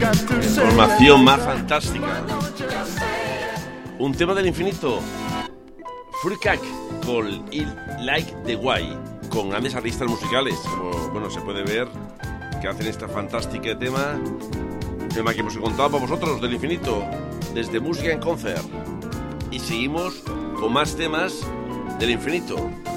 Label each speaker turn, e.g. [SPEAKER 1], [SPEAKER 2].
[SPEAKER 1] Formación más fantástica. Un tema del infinito. Freakak con Il Like the Way, con grandes artistas musicales, como bueno se puede ver que hacen este fantástico tema que hemos contado para vosotros del infinito desde Música en Concert. Y seguimos con más temas del infinito.